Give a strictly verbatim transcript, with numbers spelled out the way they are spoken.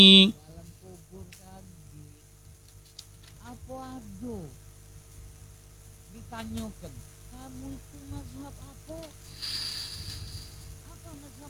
dalam kubur tadi apa ado ditanyakan kamu itu mazhab